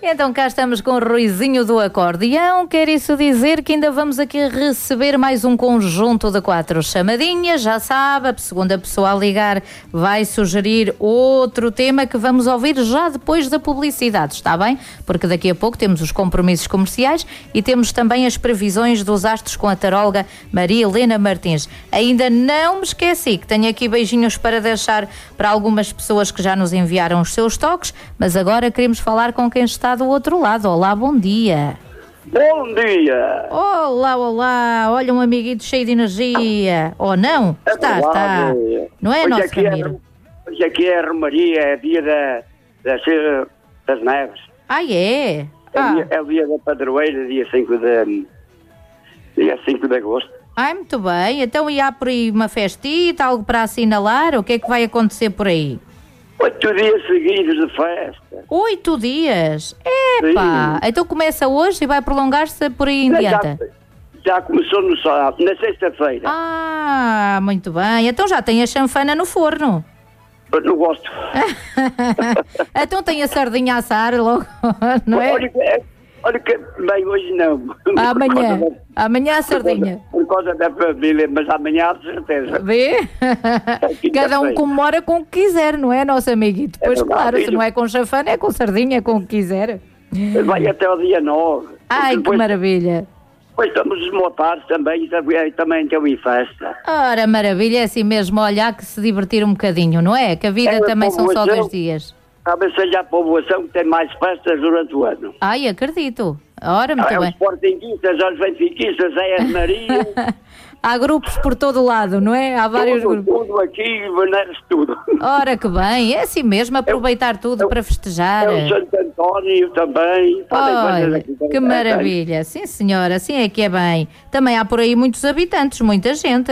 Então cá estamos com o Ruizinho do acordeão. Quer isso dizer que ainda vamos aqui receber mais um conjunto de 4 chamadinhas. Já sabe, a segunda pessoa a ligar vai sugerir outro tema que vamos ouvir já depois da publicidade, está bem? Porque daqui a pouco temos os compromissos comerciais e temos também as previsões dos astros com a taróloga Maria Helena Martins. Ainda não me esqueci que tenho aqui beijinhos para deixar para algumas pessoas que já nos enviaram os seus toques, mas agora queremos falar com quem está do outro lado. Olá, bom dia. Bom dia. Olá, olá. Olha, um amiguito cheio de energia. Ou não? Está. Não é, nosso Ramiro? Hoje aqui é a Romaria, é dia das Neves. Ah, é? É o dia da padroeira, dia 5 de agosto. Ai, muito bem. Então, e há por aí uma festita, algo para assinalar? O que é que vai acontecer por aí? 8 dias seguidos de festa. 8 dias? Epá! Então começa hoje e vai prolongar-se por aí em diante? Já começou no sábado, na sexta-feira. Ah, muito bem. Então já tem a chanfana no forno. Eu não gosto. Então tem a sardinha a assar logo, não é? Olha que bem, hoje não. Amanhã a sardinha. Por causa da família, mas amanhã de certeza. Vê? Cada um comemora com o que quiser, não é, nosso amiguito? Pois claro, se não é com chanfana, é com sardinha, com o que quiser. Vai até o dia 9. Ai, depois, que maravilha. Depois estamos desmontados também, e também tem uma festa. Ora, maravilha, é assim mesmo, olhar que se divertir um bocadinho, não é? Que a vida também são só 2 dias. Talvez seja a povoação que tem mais festas durante o ano. Ai, acredito. Ora, muito bem. Os sportinguistas, os benfiquistas, é as Maria. Há grupos por todo o lado, não é? Há vários grupos. Tudo aqui, Veneres, tudo. Ora, que bem. É assim mesmo, aproveitar tudo para festejar. O Santo António também. Olha, que maravilha. Sim, senhora, assim é que é bem. Também há por aí muitos habitantes, muita gente.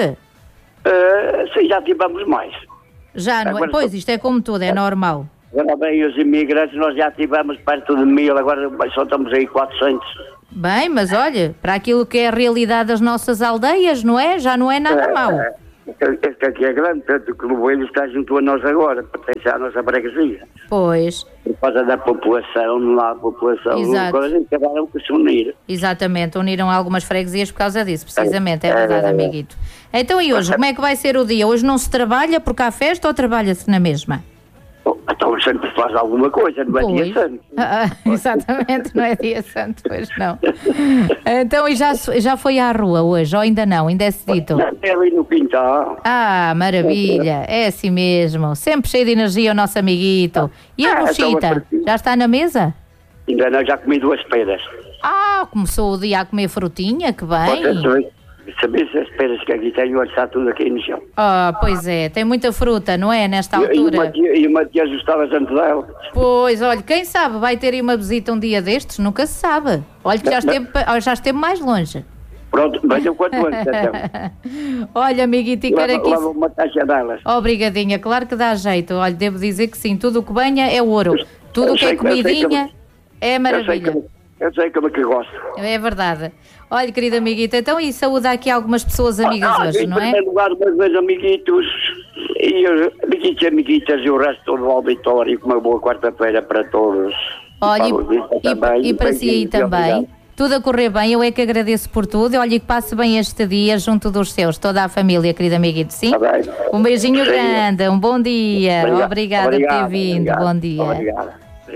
Sim, já tivemos mais. Já, não é? Pois, isto é como tudo, é normal. Agora bem, os imigrantes, nós já tivemos perto de 1000, agora só estamos aí 400. Bem, mas olha, para aquilo que é a realidade das nossas aldeias, não é? Já não é nada mau. Este aqui é grande, tanto que o Boelho está junto a nós agora, pertence à nossa freguesia. Pois. Por causa da população, não há população, acabaram por se unir. Exatamente, uniram algumas freguesias por causa disso, precisamente, é verdade, amiguito. Então e hoje, como é que vai ser o dia? Hoje não se trabalha porque há festa ou trabalha-se na mesma? Então sempre faz alguma coisa, não é dia santo. Exatamente, não é dia santo, pois não. Então, e já foi à rua hoje, ou ainda não? Ainda é cedito? É ali no quintal. Ah, maravilha, é assim mesmo. Sempre cheio de energia o nosso amiguito. E a buchita, já está na mesa? Ainda não, já comi 2 peras. Ah, começou o dia a comer frutinha, que bem. Sabes as peras que aqui tem, olha, está tudo aqui no chão. Ah, pois é, tem muita fruta, não é, nesta altura? E o Matias estava junto dela. Pois, olha, quem sabe vai ter aí uma visita um dia destes, nunca se sabe. Olha que já esteve mais longe. Pronto, venham quanto antes, então. Olha, amiguito, e quero aqui... Leva uma taxa delas. Obrigadinha, claro que dá jeito. Olha, devo dizer que sim, tudo o que venha é ouro. Tudo o que é comidinha é maravilha. Eu sei como é que gosto. É verdade. Olha, querida amiguita, então e saúde aqui algumas pessoas amigas hoje, não é? Em primeiro lugar, meus amiguitos e amiguitas e o resto do auditório, com uma boa quarta-feira para todos. Olha, e para si aí também. Obrigado. Tudo a correr bem, eu é que agradeço por tudo. Olha, que passe bem este dia junto dos seus, toda a família, querido amiguito, sim? Tá bem. Um beijinho grande, um bom dia. Obrigada por ter vindo, bom dia. Obrigado.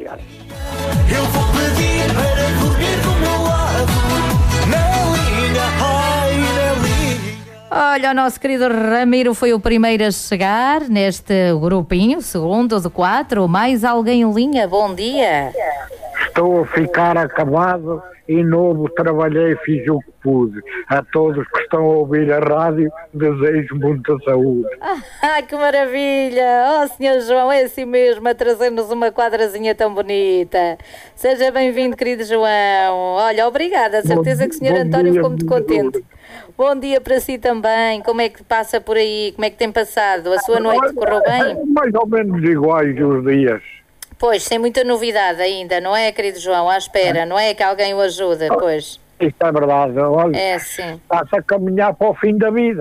Eu vou pedir para dormir do meu lado, na linha, ai, na linha. Olha, o nosso querido Ramiro foi o primeiro a chegar neste grupinho, segundo de 4. Mais alguém em linha? Bom dia. Estou a ficar acabado e novo, trabalhei, fiz o que pude. A todos que estão a ouvir a rádio, desejo muita saúde. Ah, que maravilha! Oh, Sr. João, é assim mesmo, a trazer-nos uma quadrazinha tão bonita. Seja bem-vindo, querido João. Olha, obrigada, certeza que o Sr. António ficou muito contente. Bom dia para si também. Como é que passa por aí? Como é que tem passado? A sua noite correu bem? Mais ou menos iguais os dias. Pois, sem muita novidade ainda, não é, querido João? À espera, não é que alguém o ajude, pois. Isto é verdade, olha. É, sim. Está-se a caminhar para o fim da vida.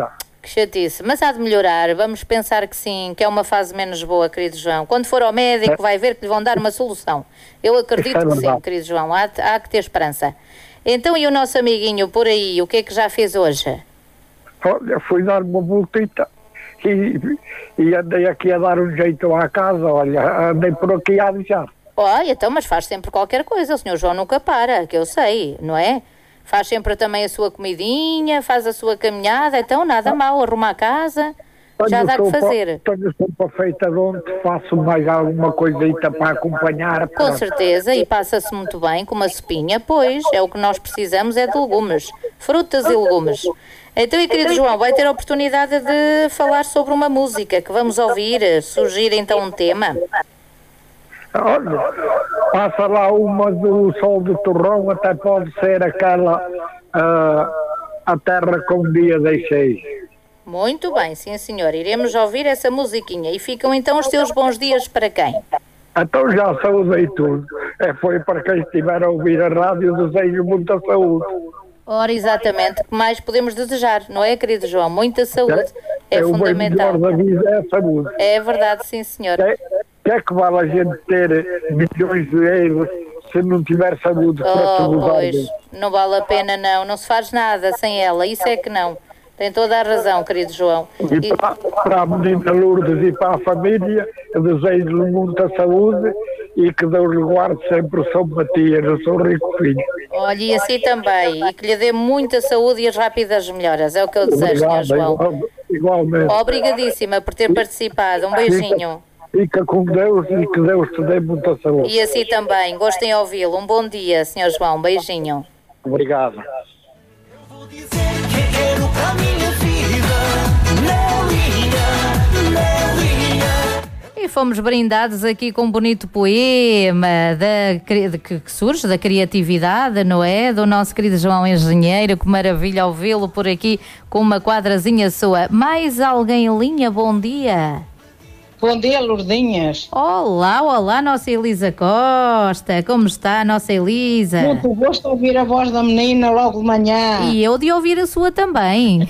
que chatice. Mas há de melhorar, vamos pensar que sim, que é uma fase menos boa, querido João. Quando for ao médico vai ver que lhe vão dar uma solução. Eu acredito que sim, querido João, há que ter esperança. Então, e o nosso amiguinho por aí, o que é que já fez hoje? Olha, fui dar uma voltita e andei aqui a dar um jeito à casa, olha, andei por aqui a avisar. Olha, então, mas faz sempre qualquer coisa, o senhor João nunca para, que eu sei, não é? Faz sempre também a sua comidinha, faz a sua caminhada, então nada mal, arruma a casa, já dá que fazer. Tenho sopa feita de ontem, faço mais alguma coisita para acompanhar. Com certeza, e passa-se muito bem com uma sopinha, pois é o que nós precisamos, é de legumes, frutas e legumes. Então, e querido João, vai ter a oportunidade de falar sobre uma música que vamos ouvir, surgir então um tema. Olha, passa lá uma do Sol do Torrão, até pode ser aquela A Terra que um dia deixei. Muito bem, sim senhor, iremos ouvir essa musiquinha. E ficam então os teus bons dias para quem? Então já saúdei tudo. Foi para quem estiver a ouvir a rádio, desejo muita saúde. Ora, exatamente, o que mais podemos desejar, não é, querido João? Muita saúde, é fundamental. O melhor da vida é a saúde. É verdade, sim senhor. Que é que vale a gente ter milhões de euros se não tiver saúde para tudo? Pois, não vale a pena não se faz nada sem ela, isso é que não. Tem toda a razão, querido João. E para a menina Lourdes e para a família, eu desejo-lhe muita saúde e que Deus lhe guarde sempre o São Matias, o seu rico filho. Olha, e assim também, e que lhe dê muita saúde e as rápidas melhoras, é o que eu desejo, Sr. João. Igualmente. Obrigadíssima por ter participado, um beijinho. Fica com Deus e que Deus te dê muita saúde. E assim também, gostem de ouvi-lo. Um bom dia, Sr. João, um beijinho. Obrigado. Vou dizer que quero para a minha vida, Nelinha. E fomos brindados aqui com um bonito poema que surge da criatividade, não é? Do nosso querido João Engenheiro. Que maravilha ouvi-lo por aqui com uma quadrazinha sua. Mais alguém em linha? Bom dia. Bom dia, Lourdinhas. Olá, nossa Elisa Costa. Como está a nossa Elisa? Muito gosto de ouvir a voz da menina logo de manhã. E eu de ouvir a sua também.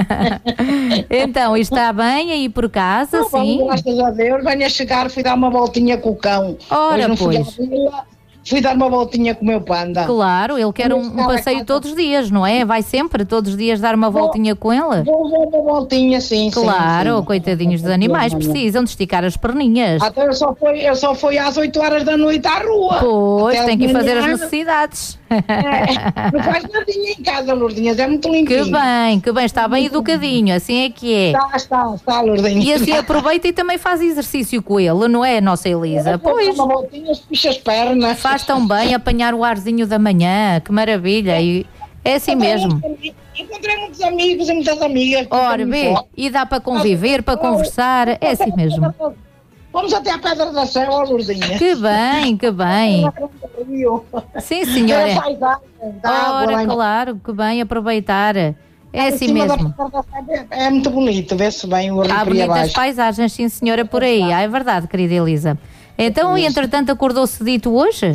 Então, está bem aí por casa, sim? Graças a Deus, venho a chegar, fui dar uma voltinha com o cão. Ora, pois. Fui dar uma voltinha com o meu panda. Claro, ele quer um passeio todos os dias, não é? Vai sempre, todos os dias, dar uma voltinha com ele? Vou dar uma voltinha, sim. Claro, sim. Coitadinhos dos animais, precisam de esticar as perninhas. Até eu só fui às 8 horas da noite à rua. Pois, tem que ir fazer as necessidades. Não faz nadinha em casa, Lourdinhas, é muito limpinho. Que bem, está bem educadinho, assim é que é. Está, Lourdinhas. E assim aproveita e também faz exercício com ele, não é, nossa Elisa? Pois. Uma voltinha, puxa as pernas. Faz tão bem apanhar o arzinho da manhã, que maravilha, e é assim mesmo. Encontrei muitos amigos e muitas amigas. Ora, vê, e dá para conviver, para conversar, é assim mesmo. Vamos até à Pedra da Serra, Lourdinha. Que bem. Sim, senhora. Ora, claro, que bem, aproveitar. É assim mesmo. É muito bonito, vê-se bem o rio. Há bonitas paisagens, sim, senhora, por aí. É verdade, querida Elisa. Então, e entretanto, acordou cedito hoje?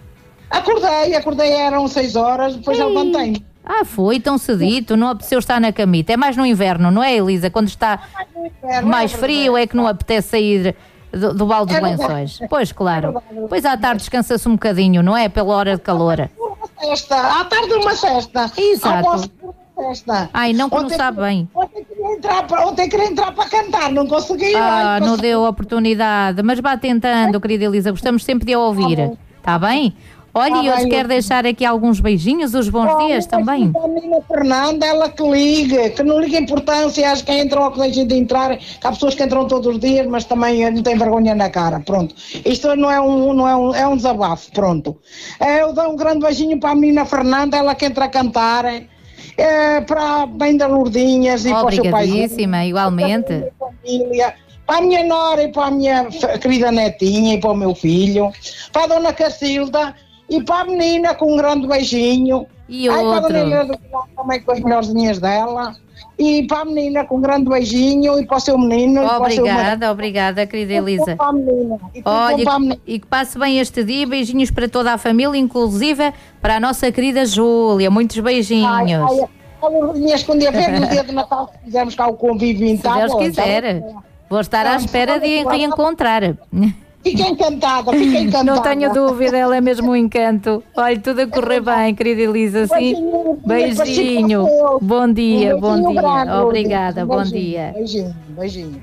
Acordei, eram 6 horas, depois já levantei-me. Foi tão cedito, não apeteceu estar na camita. É mais no inverno, não é, Elisa? Quando está mais frio é que não apetece sair do balde dos lençóis. Pois, claro. Pois à tarde descansa-se um bocadinho, não é? Pela hora de calor. À tarde uma cesta. Exato. Ai, não que não sabe bem. Ontem queria entrar para cantar, não consegui. Não deu oportunidade, mas vá tentando, querida Elisa, gostamos sempre de a ouvir. Está bem? Olha, e hoje quero deixar aqui alguns beijinhos, os bons dias também. A menina Fernanda, ela que liga, que não liga importância às que entram ou que deixem de entrar, que há pessoas que entram todos os dias, mas também não têm vergonha na cara, pronto. Isto é um desabafo, pronto. Eu dou um grande beijinho para a menina Fernanda, ela que entra a cantar, para bem da Lourdinhas e para o seu pai. Obrigadíssima, igualmente. Para a minha nora e para a minha querida netinha e para o meu filho, para a dona Cacilda e para a menina com um grande beijinho. E outro. Para a dona também com as melhorzinhas dela. E para a menina com um grande beijinho e para o seu menino. Obrigada, querida Elisa. Olha, e que passe bem este dia. Beijinhos para toda a família, inclusive para a nossa querida Júlia. Muitos beijinhos. Vinha esconder a ver no dia de Natal, se fizermos cá o convívio em Se Deus quiser. Vou estar à espera de reencontrar. Fica encantada, fica encantada. Não tenho dúvida, ela é mesmo um encanto. Olha, tudo a correr bem, querida Elisa. Sim? Beijinho. Bom dia, bom dia. Obrigada, bom dia. Beijinho, beijinho.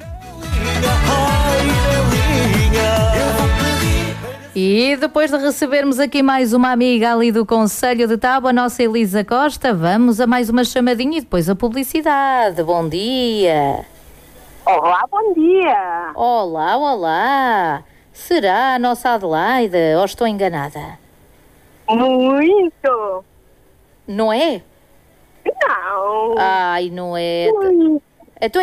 E depois de recebermos aqui mais uma amiga ali do Conselho de Tábua, a nossa Elisa Costa, vamos a mais uma chamadinha e depois a publicidade. Bom dia. Olá, bom dia. Olá, olá. Será a nossa Adelaide ou estou enganada? Muito. Não é? Não. Ai, não é. Então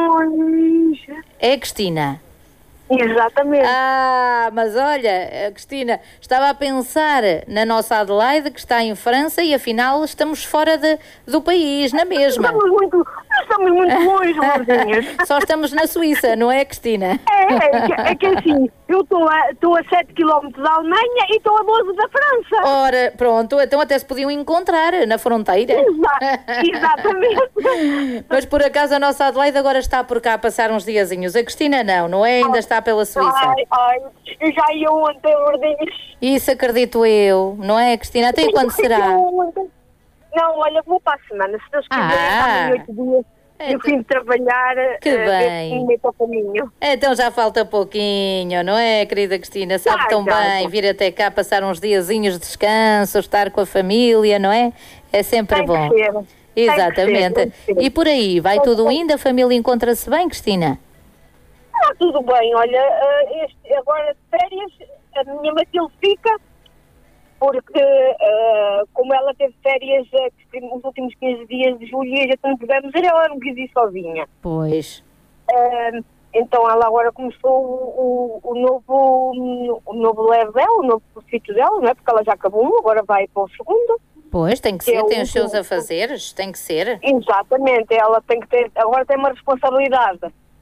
é a Cristina. Exatamente. Ah, mas olha, Cristina, estava a pensar na nossa Adelaide que está em França e afinal estamos fora do país, na mesma. Estamos muito longe, Lourdinhas. Só estamos na Suíça, não é, Cristina? É que assim, eu estou a 7 km da Alemanha e estou a 12 da França. Ora, pronto, então até se podiam encontrar na fronteira. Exatamente. Mas por acaso a nossa Adelaide agora está por cá a passar uns diazinhos. A Cristina não é? Ainda está pela Suíça. Ai, eu já ia ontem, Lourdinhas. Isso acredito eu, não é, Cristina? Até quando será? Não, olha, vou para a semana, se Deus quiser, há 8 dias. Eu fim de trabalhar, que bem. Para o caminho. Então já falta pouquinho, não é, querida Cristina? Sabe tão bem vir até cá, passar uns diazinhos de descanso, estar com a família, não é? É sempre bom. Exatamente. E por aí, vai tudo indo? A família encontra-se bem, Cristina? Está tudo bem, olha, agora de férias, a minha Matilde fica, porque como ela teve férias nos últimos 15 dias de julho e a gente não pudemos ir, ela não quis ir sozinha. Pois. Então ela agora começou o novo leve dela, o novo curso dela, não é? Porque ela já acabou um, agora vai para o segundo. Pois, tem que ser, tem os seus afazeres, tem que ser. Exatamente, ela tem que ter, agora tem uma responsabilidade.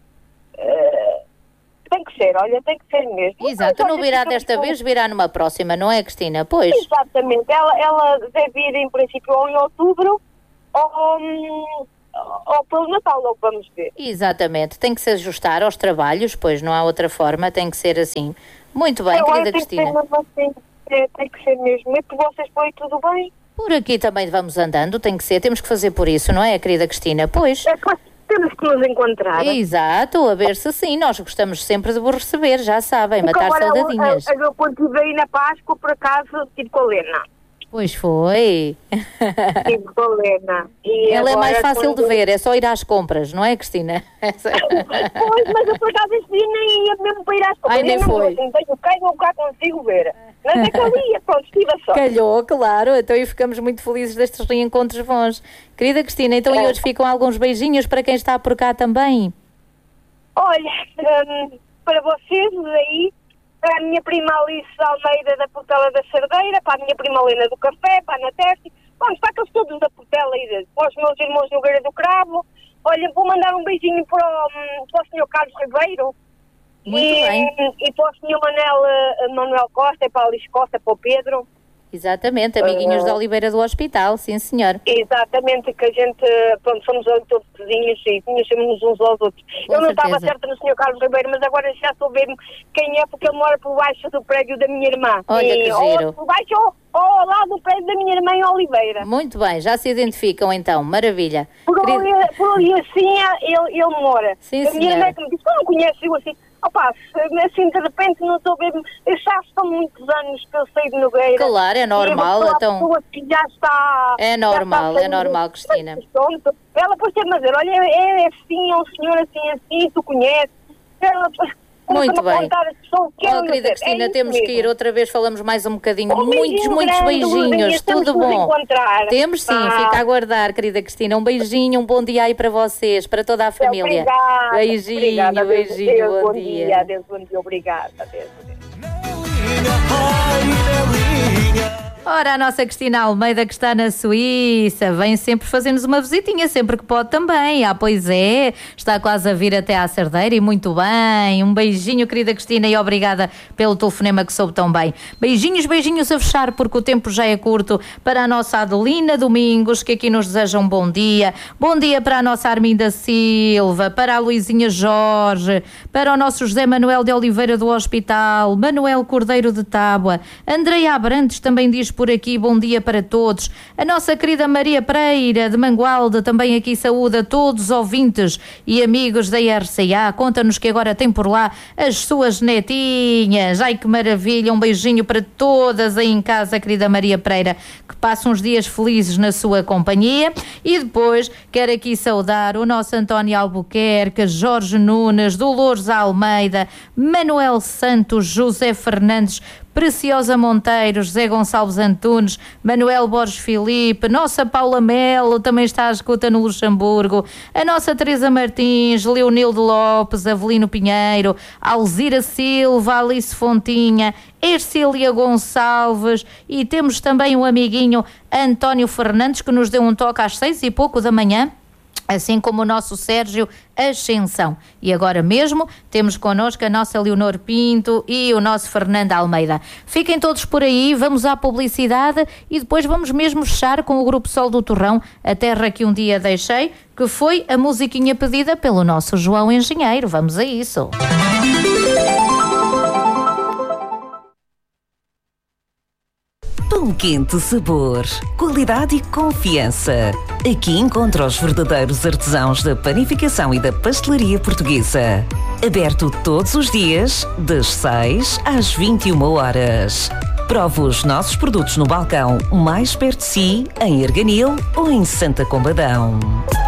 Tem que ser, olha, tem que ser mesmo. Exato, não virá desta vez, virá numa próxima, não é, Cristina? Pois. Exatamente, ela deve ir em princípio ou em outubro ou pelo Natal, logo vamos ver. Exatamente, tem que se ajustar aos trabalhos, pois não há outra forma, tem que ser assim. Muito bem, querida Cristina. Tem que ser mesmo. E por vocês foi tudo bem? Por aqui também vamos andando, tem que ser, temos que fazer por isso, não é, querida Cristina? Pois. Temos que nos encontrar. Exato, a ver se sim, nós gostamos sempre de vos receber, já sabem, porque matar saudadinhas. Eu quando estive aí na Páscoa, por acaso, estive com a Lena. Pois foi. Estive com a Lena. E ela é mais fácil de ver, é só ir às compras, não é, Cristina? Pois, mas eu por acaso esse dia nem ia mesmo para ir às compras. Ai, nem foi. Não tenho o carro, eu cá consigo ver. Mas é que ali ia, pronto, estive a só. Calhou, claro, então e ficamos muito felizes destes reencontros bons. Querida Cristina, então e hoje ficam alguns beijinhos para quem está por cá também? Olha, para vocês aí, para a minha prima Alice Almeida da Portela da Cerdeira, para a minha prima Helena do Café, para a Ana Terci, vamos, para aqueles todos da Portela e para os meus irmãos Nogueira do Cravo. Olha, vou mandar um beijinho para o Sr. Carlos Ribeiro. Muito bem. E para o Sr. Manuel Costa, e para a Alice Costa, para o Pedro. Exatamente, amiguinhos da Oliveira do Hospital, sim senhor. Exatamente, que a gente, pronto, somos todos vizinhos e conhecemos uns aos outros. Eu não estava certa no Sr. Carlos Ribeiro, mas agora já soube quem é, porque ele mora por baixo do prédio da minha irmã. Olha que giro. Ou por baixo ou ao lado do prédio da minha irmã em Oliveira. Muito bem, já se identificam então, maravilha. Por ali assim ele mora. Sim, a minha irmã que me disse, não conhece eu assim. Opa, assim de repente não estou a ver, eu já são muitos anos que eu saí de Nogueira. Claro, é normal, então. Que já está, é normal, Cristina. Ela depois teve-me a dizer, olha, é assim, é um senhor assim, tu conheces. Ela, muito bem. Querida Cristina, temos que ir outra vez, falamos mais um bocadinho. Muitos beijinhos, tudo bom. Temos sim, fica a aguardar, querida Cristina. Um beijinho, um bom dia aí para vocês, para toda a família. Obrigada. Beijinho, bom dia. Adeus, bom dia, obrigada. Adeus. Ora, a nossa Cristina Almeida, que está na Suíça, vem sempre fazer-nos uma visitinha, sempre que pode também. Pois é, está quase a vir até à Cerdeira e muito bem. Um beijinho, querida Cristina, e obrigada pelo telefonema que soube tão bem. Beijinhos a fechar, porque o tempo já é curto, para a nossa Adelina Domingos, que aqui nos deseja um bom dia. Bom dia para a nossa Arminda Silva, para a Luizinha Jorge, para o nosso José Manuel de Oliveira do Hospital, Manuel Cordeiro de Tábua, Andreia Abrantes também diz por aqui, bom dia para todos. A nossa querida Maria Pereira de Mangualde também aqui saúda todos os ouvintes e amigos da RCA. Conta-nos que agora tem por lá as suas netinhas. Ai, que maravilha, um beijinho para todas aí em casa, querida Maria Pereira, que passa uns dias felizes na sua companhia. E depois quero aqui saudar o nosso António Albuquerque, Jorge Nunes, Dolores Almeida, Manuel Santos, José Fernandes, Preciosa Monteiro, José Gonçalves Antunes, Manuel Borges Filipe, nossa Paula Melo também está à escuta no Luxemburgo, a nossa Teresa Martins, Leonildo Lopes, Avelino Pinheiro, Alzira Silva, Alice Fontinha, Ercília Gonçalves e temos também um amiguinho António Fernandes que nos deu um toque às 6:pouco da manhã. Assim como o nosso Sérgio Ascensão. E agora mesmo temos connosco a nossa Leonor Pinto e o nosso Fernando Almeida. Fiquem todos por aí, vamos à publicidade e depois vamos mesmo fechar com o Grupo Sol do Torrão, a terra que um dia deixei, que foi a musiquinha pedida pelo nosso João Engenheiro. Vamos a isso. Pão quente, sabor, qualidade e confiança. Aqui encontra os verdadeiros artesãos da panificação e da pastelaria portuguesa. Aberto todos os dias, das 6 às 21 horas. Prove os nossos produtos no balcão mais perto de si, em Arganil ou em Santa Combadão.